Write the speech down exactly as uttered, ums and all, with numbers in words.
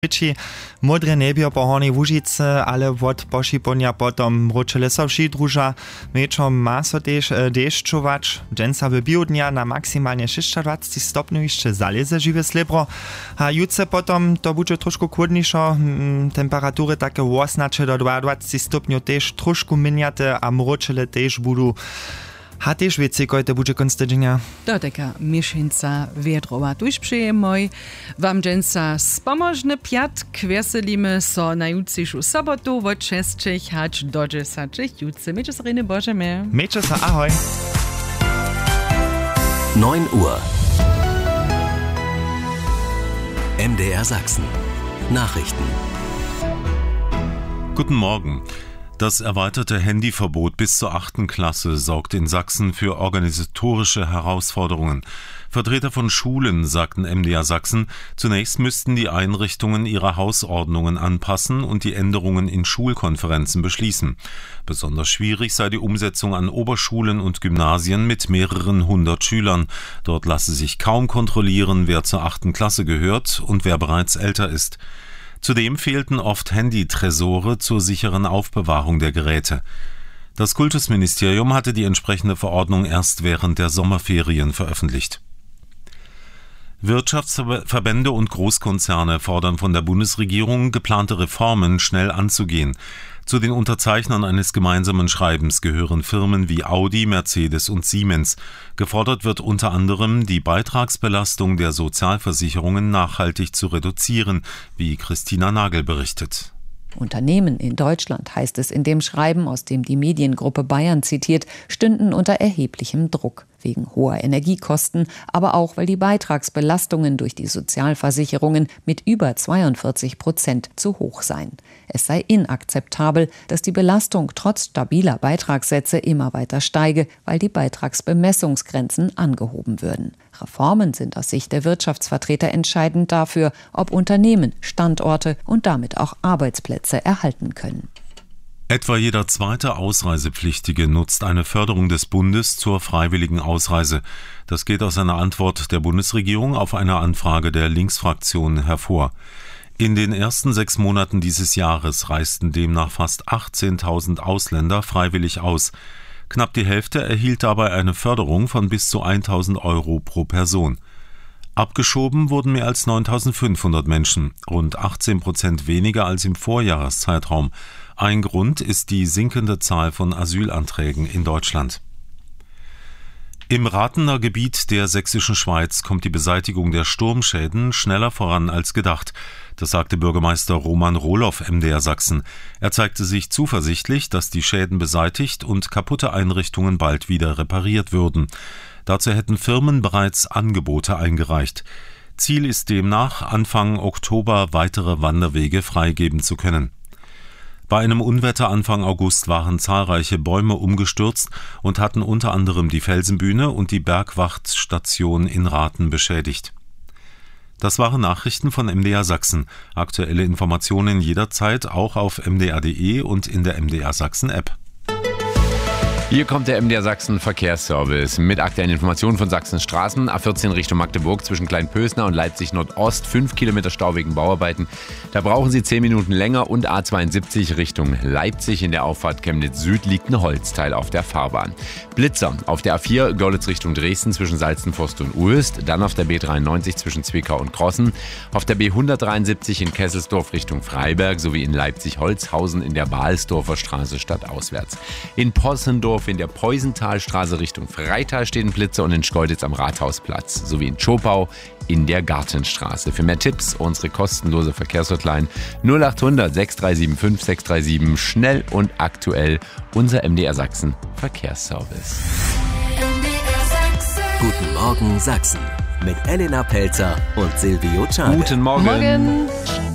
Rečí modre nebio po Hornej Łužice, ale od pošiponia potom mruče lesovší druža. Mečom má so tež deščovač. Dženca v biodnia na maksimálne dwadzieścia sześć stopňov ešte zaleze živé slebro. A jutce potom to bude trošku kłodniejszo. Temperatury také osemnásť do dwadzieścia stopňov tež trošku miniate a mručele tež budú. A tež wiecie, koj to bude konc tydzienia. To taka mieszanka wiedrowa. Tuż przyjemoj wam dżęca spomożny piatk. Weselimy so na jutrzejszą sobotu od sześciu hać do dziesięciu. Jutce. Miejcie se rene Boże mehr. Miejcie se ahoj. neun Uhr. M D R Sachsen. Nachrichten. Guten Morgen. Das erweiterte Handyverbot bis zur achten Klasse sorgt in Sachsen für organisatorische Herausforderungen. Vertreter von Schulen sagten M D R Sachsen, zunächst müssten die Einrichtungen ihre Hausordnungen anpassen und die Änderungen in Schulkonferenzen beschließen. Besonders schwierig sei die Umsetzung an Oberschulen und Gymnasien mit mehreren hundert Schülern. Dort lasse sich kaum kontrollieren, wer zur achten Klasse gehört und wer bereits älter ist. Zudem fehlten oft Handytresore zur sicheren Aufbewahrung der Geräte. Das Kultusministerium hatte die entsprechende Verordnung erst während der Sommerferien veröffentlicht. Wirtschaftsverbände und Großkonzerne fordern von der Bundesregierung, geplante Reformen schnell anzugehen. Zu den Unterzeichnern eines gemeinsamen Schreibens gehören Firmen wie Audi, Mercedes und Siemens. Gefordert wird unter anderem, die Beitragsbelastung der Sozialversicherungen nachhaltig zu reduzieren, wie Christina Nagel berichtet. Unternehmen in Deutschland, heißt es in dem Schreiben, aus dem die Mediengruppe Bayern zitiert, stünden unter erheblichem Druck. Wegen hoher Energiekosten, aber auch, weil die Beitragsbelastungen durch die Sozialversicherungen mit über zweiundvierzig Prozent zu hoch seien. Es sei inakzeptabel, dass die Belastung trotz stabiler Beitragssätze immer weiter steige, weil die Beitragsbemessungsgrenzen angehoben würden. Reformen sind aus Sicht der Wirtschaftsvertreter entscheidend dafür, ob Unternehmen Standorte und damit auch Arbeitsplätze erhalten können. Etwa jeder zweite Ausreisepflichtige nutzt eine Förderung des Bundes zur freiwilligen Ausreise. Das geht aus einer Antwort der Bundesregierung auf eine Anfrage der Linksfraktion hervor. In den ersten sechs Monaten dieses Jahres reisten demnach fast achtzehntausend Ausländer freiwillig aus. Knapp die Hälfte erhielt dabei eine Förderung von bis zu eintausend Euro pro Person. Abgeschoben wurden mehr als neuntausendfünfhundert Menschen, rund achtzehn Prozent weniger als im Vorjahreszeitraum. Ein Grund ist die sinkende Zahl von Asylanträgen in Deutschland. Im Rathener Gebiet der Sächsischen Schweiz kommt die Beseitigung der Sturmschäden schneller voran als gedacht. Das sagte Bürgermeister Roman Rohloff M D R Sachsen. Er zeigte sich zuversichtlich, dass die Schäden beseitigt und kaputte Einrichtungen bald wieder repariert würden. Dazu hätten Firmen bereits Angebote eingereicht. Ziel ist demnach, Anfang Oktober weitere Wanderwege freigeben zu können. Bei einem Unwetter Anfang August waren zahlreiche Bäume umgestürzt und hatten unter anderem die Felsenbühne und die Bergwachtstation in Rathen beschädigt. Das waren Nachrichten von M D R Sachsen. Aktuelle Informationen jederzeit auch auf m d r punkt d e und in der M D R Sachsen App. Hier kommt der M D R Sachsen Verkehrsservice mit aktuellen Informationen von Sachsens Straßen. A vierzehn Richtung Magdeburg zwischen Kleinpösner und Leipzig Nordost, fünf Kilometer Stau wegen Bauarbeiten. Da brauchen Sie zehn Minuten länger. Und A zweiundsiebzig Richtung Leipzig in der Auffahrt Chemnitz Süd liegt ein Holzteil auf der Fahrbahn. Blitzer auf der A vier Görlitz Richtung Dresden zwischen Salzenforst und Uelst. Dann auf der B dreiundneunzig zwischen Zwickau und Krossen. Auf der B hundertdreiundsiebzig in Kesselsdorf Richtung Freiberg sowie in Leipzig-Holzhausen in der Balsdorfer Straße stadtauswärts. In Possendorf in der Peusenthalstraße Richtung Freital stehen Blitzer und in Schkeuditz am Rathausplatz sowie in Tschopau in der Gartenstraße. Für mehr Tipps unsere kostenlose Verkehrshotline null achthundert sechs drei sieben fünf sechs drei sieben, schnell und aktuell unser M D R Sachsen Verkehrsservice. Guten Morgen Sachsen mit Elena Pelzer und Silvio Czarne. Guten Morgen. Morgen.